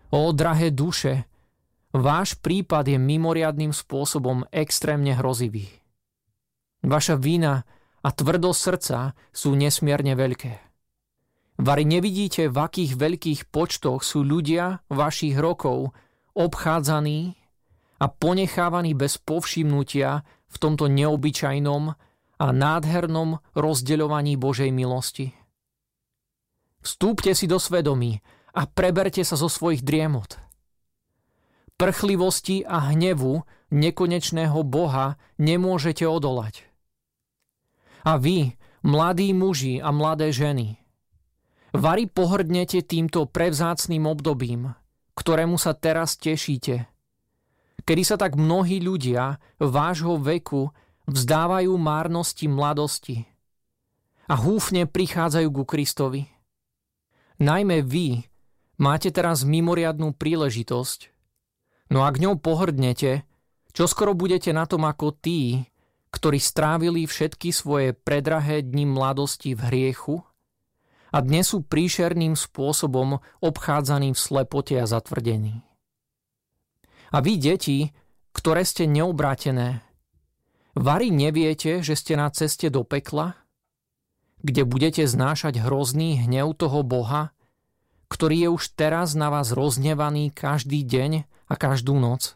Ó, drahé duše, váš prípad je mimoriadnym spôsobom extrémne hrozivý. Vaša vina a tvrdosť srdca sú nesmierne veľké. Vari nevidíte, v akých veľkých počtoch sú ľudia vašich rokov obchádzaní a ponechávaní bez povšimnutia v tomto neobyčajnom a nádhernom rozdeľovaní Božej milosti. Vstúpte si do svedomí a preberte sa zo svojich driemot. Prchlivosti a hnevu nekonečného Boha nemôžete odolať. A vy, mladí muži a mladé ženy, vari pohrdnete týmto prevzácnym obdobím, ktorému sa teraz tešíte, kedy sa tak mnohí ľudia vášho veku vzdávajú márnosti mladosti a húfne prichádzajú ku Kristovi. Najmä vy máte teraz mimoriadnu príležitosť, no ak ňou pohrdnete, čoskoro budete na tom ako tí, ktorí strávili všetky svoje predrahé dni mladosti v hriechu a dnes sú príšerným spôsobom obchádzaní v slepote a zatvrdení. A vy, deti, ktoré ste neobrátené, vari neviete, že ste na ceste do pekla, kde budete znášať hrozný hnev toho Boha, ktorý je už teraz na vás rozhnevaný každý deň a každú noc?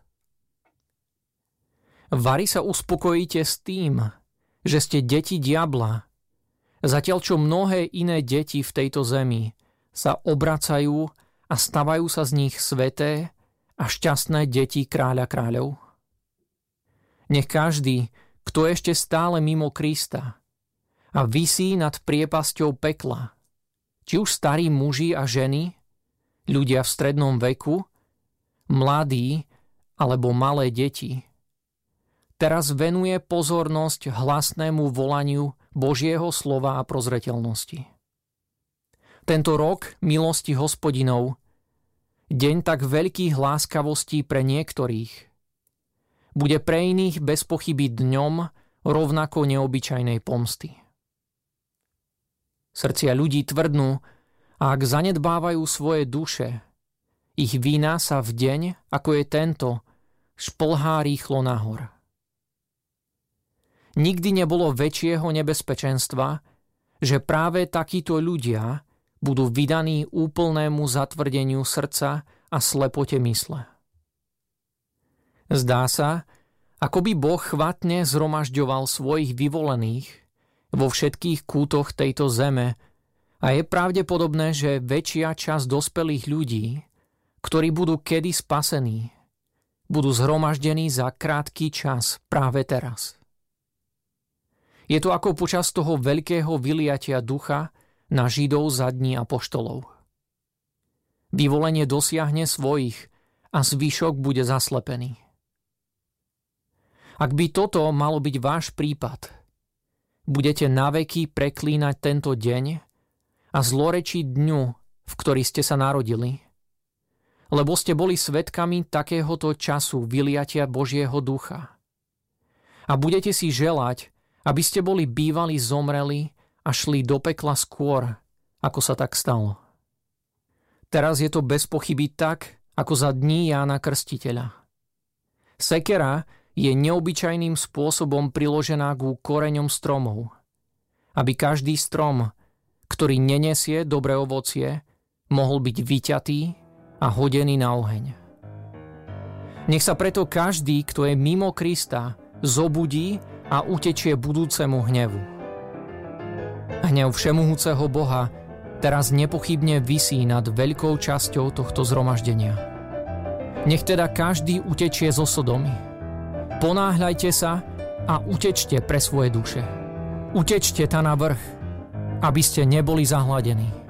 Vari sa uspokojíte s tým, že ste deti diabla, zatiaľ čo mnohé iné deti v tejto zemi sa obracajú a stavajú sa z nich sväté a šťastné deti kráľa kráľov. Nech každý, kto je ešte stále mimo Krista a visí nad priepasťou pekla, či už starí muži a ženy, ľudia v strednom veku, mladí alebo malé deti, teraz venuje pozornosť hlasnému volaniu Božieho slova a prozreteľnosti. Tento rok milosti Hospodinov, deň tak veľkých láskavostí pre niektorých, bude pre iných bez pochyby dňom rovnako neobyčajnej pomsty. Srdcia ľudí tvrdnú a ak zanedbávajú svoje duše, ich vina sa v deň, ako je tento, šplhá rýchlo nahor. Nikdy nebolo väčšieho nebezpečenstva, že práve takíto ľudia budú vydaní úplnému zatvrdeniu srdca a slepote mysle. Zdá sa, ako by Boh chvatne zhromažďoval svojich vyvolených vo všetkých kútoch tejto zeme a je pravdepodobné, že väčšia časť dospelých ľudí, ktorí budú kedy spasení, budú zhromaždení za krátky čas práve teraz. Je to ako počas toho veľkého vyliatia ducha na Židov za dní apoštolov. Vyvolenie dosiahne svojich a zvyšok bude zaslepený. Ak by toto malo byť váš prípad, budete naveky preklínať tento deň a zlorečiť dňu, v ktorý ste sa narodili, lebo ste boli svedkami takéhoto času vyliatia Božieho ducha. A budete si želať, aby ste boli bývali zomreli a šli do pekla skôr, ako sa tak stalo. Teraz je to bez pochyby tak, ako za dní Jána Krstiteľa. Sekera je neobyčajným spôsobom priložená ku koreňom stromov, aby každý strom, ktorý nenesie dobré ovocie, mohol byť vyťatý a hodený na oheň. Nech sa preto každý, kto je mimo Krista, zobudí a utečie budúcemu hnevu. Hnev všemohúceho Boha teraz nepochybne visí nad veľkou časťou tohto zhromaždenia. Nech teda každý utečie zo Sodomy. Ponáhľajte sa a utečte pre svoje duše. Utečte ta na vrch, aby ste neboli zahladení.